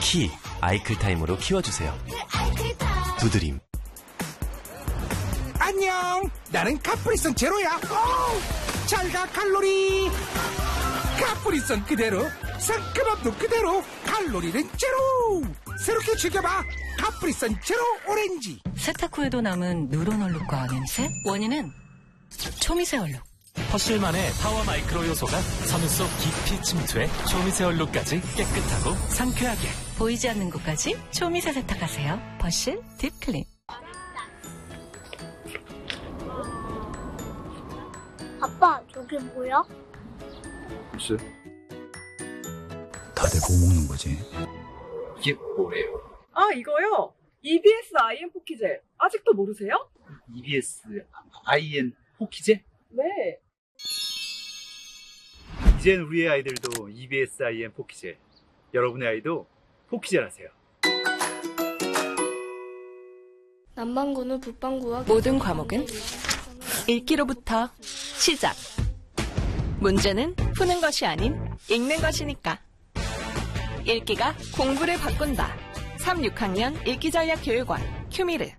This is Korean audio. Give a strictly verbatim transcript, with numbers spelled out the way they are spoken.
키 아이클타임으로 키워주세요. 두드림. 안녕, 나는 카프리선 제로야. 잘가 칼로리. 카프리선 그대로, 상큼함도 그대로, 칼로리는 제로. 새롭게 즐겨봐, 카프리선 제로 오렌지. 세탁 후에도 남은 누런 얼룩과 냄새? 원인은 초미세 얼룩. 퍼실만의 파워 마이크로 요소가 섬유 속 깊이 침투해 초미세 얼룩까지 깨끗하고 상쾌하게. 보이지 않는 곳까지 초미세 세탁하세요. 퍼실 딥클린. 아빠, 저게 뭐야? 글쎄. 다들 뭐 먹는 거지? 이게 뭐예요? 아, 이거요? 이비에스 아이엔 포키젤. 아직도 모르세요? 이비에스 아이엔 포키젤? 네. 이젠 우리의 아이들도 이비에스 아이엔 포키젤. 여러분의 아이도 포키젤 하세요. 남반구는 북반구와 모든 과목은 읽기로부터 시작. 문제는 푸는 것이 아닌 읽는 것이니까. 읽기가 공부를 바꾼다. 삼, 육 학년 읽기전략교육원 큐미르.